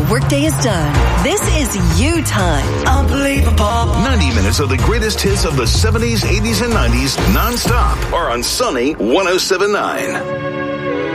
workday is done. This is you time. Unbelievable. 90 minutes of the greatest hits of the 70s, 80s, and 90s, nonstop, are on Sunny 107.9.